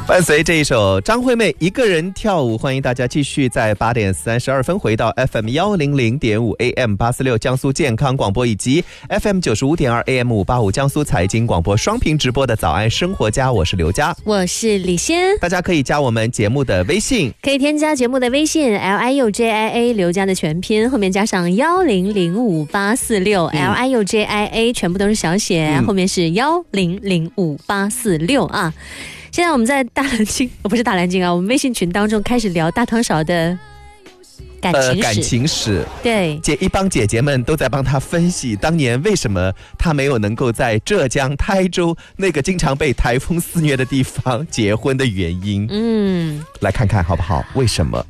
伴随这一首张惠妹一个人跳舞，欢迎大家继续在8点32分回到 FM 100.5 AM 846江苏健康广播以及 FM 95.2 AM 585江苏财经广播双屏直播的早安生活家，我是刘佳， 我是李仙。大家可以加我们节目的微信， 可以添加节目的微信 LIUJIA 刘佳的全拼后面加上10058466 LIUJIA 全部都是小写，后面是10058466啊。现在我们在大蓝鲸，不是大蓝鲸啊，我们微信群当中开始聊大汤勺的感情史。对， 一帮姐姐们都在帮他分析当年为什么他没有能够在浙江台州那个经常被台风肆虐的地方结婚的原因。来看看好不好？为什么？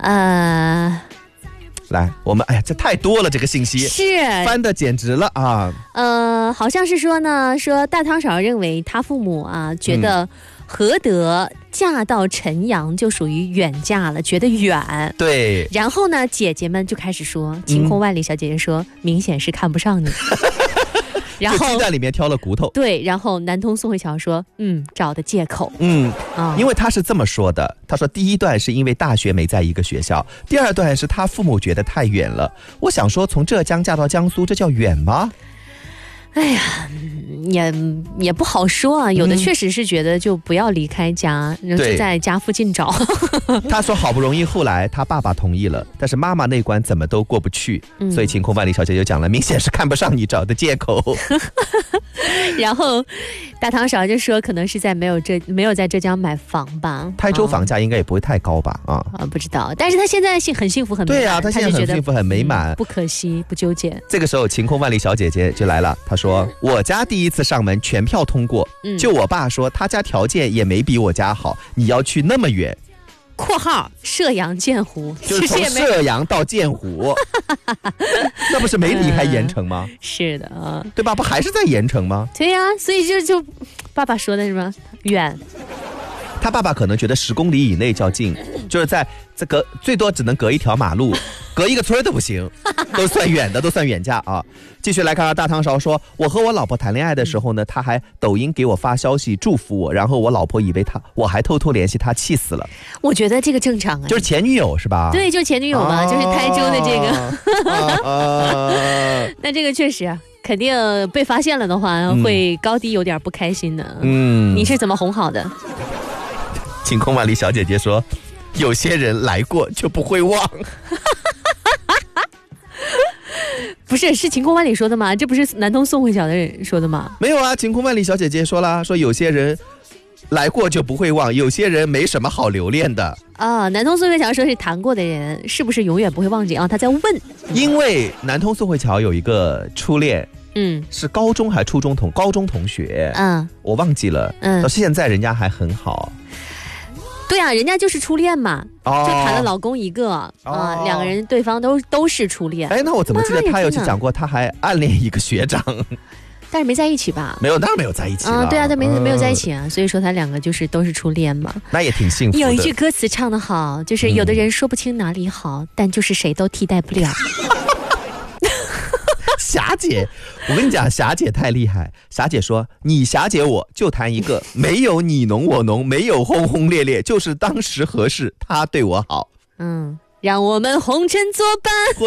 来，我们这太多了，这个信息是翻的简直了啊！ 好像是说呢，说大汤勺认为他父母觉得何德嫁到陈阳就属于远嫁了，觉得远。 对。 然后呢，姐姐们就开始说，晴空万里小姐姐说，明显是看不上你。然后就鸡蛋里面挑了骨头。 对，然后南通宋慧乔说，找的借口。 因为他是这么说的，他说第一段是因为大学没在一个学校，第二段是他父母觉得太远了。我想说，从浙江嫁到江苏，这叫远吗？ 哎呀，也不好说啊，有的确实是觉得就不要离开家，就在家附近找。 他说好不容易后来他爸爸同意了，但是妈妈那关怎么都过不去，所以晴空万里小姐就讲了，明显是看不上你找的借口。 然后大汤勺就说可能是没有在浙江买房吧， 台州房价应该也不会太高吧？ 不知道，但是他现在很幸福很美满。 对啊，他现在很幸福很美满， 不可惜不纠结。 这个时候晴空万里小姐姐就来了，她说我家第一次上门全票通过，就我爸说他家条件也没比我家好，你要去那么远。 括号射阳剑湖， 就是从射阳到剑湖。那不是没离开盐城吗？ 是的啊， 对吧？不还是在盐城吗？ 对呀，所以就爸爸说的什么远， 他爸爸可能觉得10公里以内较近，就是在这个最多只能隔一条马路，隔一个村都不行，都算远的，都算远嫁啊。继续来看大汤勺说，我和我老婆谈恋爱的时候呢，他还抖音给我发消息祝福我，然后我老婆以为我还偷偷联系他，气死了。 我觉得这个正常啊， 就是前女友是吧？ 对，就是前女友嘛，就是台州的这个。那这个确实肯定被发现了的话，会高低有点不开心的。你是怎么哄好的？ 晴空万里小姐姐说，有些人来过就不会忘。 不是晴空万里说的吗？这不是南通宋慧乔的人说的吗？ 没有啊，晴空万里小姐姐说了，说有些人来过就不会忘，有些人没什么好留恋的啊。南通宋慧乔说是谈过的人是不是永远不会忘记啊？他在问， 因为南通宋慧乔有一个初恋，是高中还初中高中同学，我忘记了，到现在人家还很好。 对啊，人家就是初恋嘛，就谈了老公一个两个人对方都是初恋。 那我怎么记得他有去讲过他还暗恋一个学长， 但是没在一起吧？ 没有，当然没有在一起了。 对啊，他没有在一起啊，所以说他两个都是初恋嘛。 那也挺幸福的。 有一句歌词唱得好，就是有的人说不清哪里好，但就是谁都替代不了。 霞姐，我跟你讲，霞姐太厉害。霞姐说，你霞姐我就谈一个，没有你侬我侬，没有轰轰烈烈，就是当时合适，他对我好。 让我们红尘作伴。